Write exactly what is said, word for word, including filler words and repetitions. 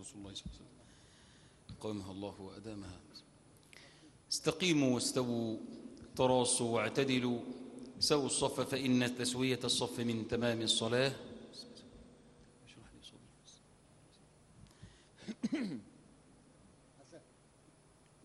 رسول الله صلى الله عليه وسلم قومها الله وأدامها. استقيموا واستووا تراصوا واعتدلوا سووا الصف فإن تسوية الصف من تمام الصلاة.